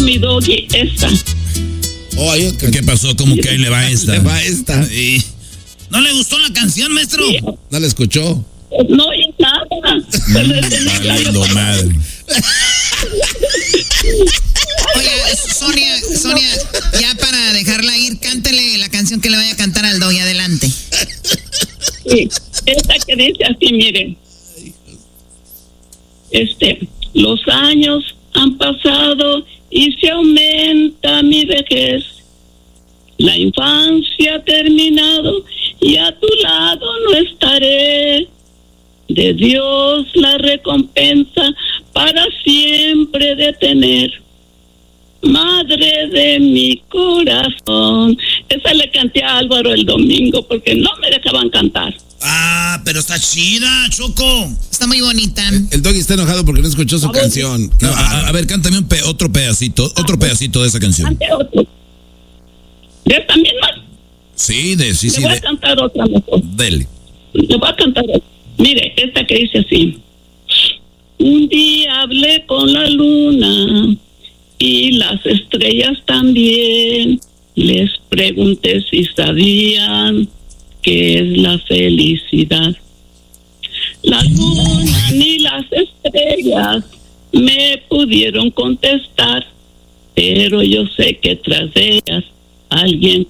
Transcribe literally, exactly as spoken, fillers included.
mi doggy, esta. Oh, ay, ¿Qué, ¿Qué pasó? ¿Cómo que ahí le va esta? Le va esta. Sí. ¿No le gustó la canción, maestro? Sí. ¿No la escuchó? No oí nada. Valiendo madre. Oye, Sonia, Sonia, ya para dejarla ir, cántele la canción que le vaya a cantar al doggy, adelante. Sí, esta que dice así, miren. Este, los años han pasado y se aumenta mi vejez. La infancia ha terminado y a tu lado no estaré. De Dios la recompensa para siempre de tener. Madre de mi corazón. Esa le canté a Álvaro el domingo porque no me dejaban cantar. Ah, pero está chida, Choco. Está muy bonita. El, el doggy está enojado porque no escuchó su A ver. canción. No, a, a ver, cántame un pe- otro pedacito, otro pedacito de esa canción. Cante otro. ¿De esta misma? Sí, de, sí, Le sí, voy de, a cantar otra mejor. dele. Le voy a cantar otra. Mire, esta que dice así. Un día hablé con la luna y las estrellas también. Les pregunté si sabían qué es la felicidad. La luna ni las estrellas me pudieron contestar, pero yo sé que tras ellas alguien